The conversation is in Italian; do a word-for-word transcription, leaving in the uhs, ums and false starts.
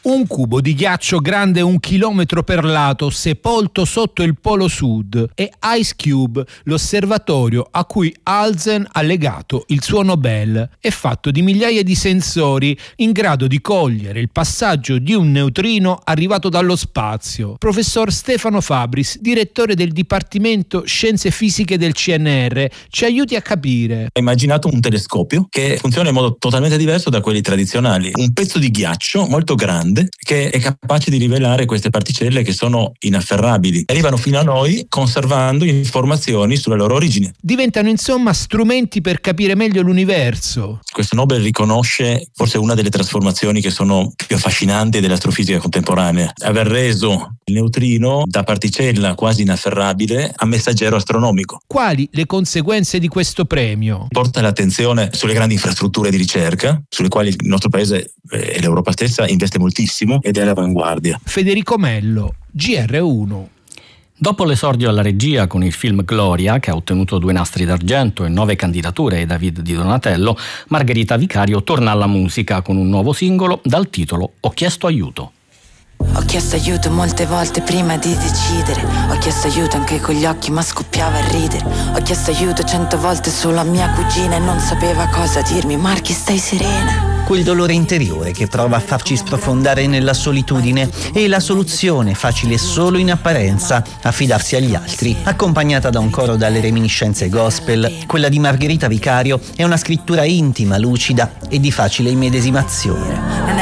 Un cubo di ghiaccio grande un chilometro per lato, sepolto sotto il polo sud, è Ice Cube, l'osservatorio a cui Alzen ha legato il suo Nobel. È fatto di migliaia di sensori in grado di cogliere il passaggio di un neutrino arrivato dallo spazio. Professor Stefano Fabris, direttore del Dipartimento Scienze Fisiche del C N R, ci aiuti a capire. Ho immaginato un telescopio che funziona in modo totalmente diverso da quelli tradizionali. Un pezzo di ghiaccio molto grande che è capace di rivelare queste particelle che sono inafferrabili. Arrivano fino a noi conservando informazioni sulla loro origine. Diventano insomma strumenti per capire meglio l'universo. Questo Nobel riconosce forse una delle trasformazioni che sono più affascinanti dell'astrofisica contemporanea. Aver reso il neutrino da particella quasi inafferrabile a messaggero astronomico. Quali le conseguenze di questo premio? Porta l'attenzione sulle grandi infrastrutture di ricerca, sulle quali il nostro paese e l'Europa stessa investe moltissimo ed è all'avanguardia. Federico Mello, G R uno. Dopo l'esordio alla regia con il film Gloria, che ha ottenuto due nastri d'argento e nove candidature ai David di Donatello, Margherita Vicario torna alla musica con un nuovo singolo dal titolo Ho chiesto aiuto. Ho chiesto aiuto molte volte prima di decidere. Ho chiesto aiuto anche con gli occhi ma scoppiava a ridere. Ho chiesto aiuto cento volte solo a mia cugina e non sapeva cosa dirmi. Marchi, stai serena. Quel dolore interiore che prova a farci sprofondare nella solitudine e la soluzione, facile solo in apparenza, affidarsi agli altri. Accompagnata da un coro dalle reminiscenze gospel, quella di Margherita Vicario è una scrittura intima, lucida e di facile immedesimazione.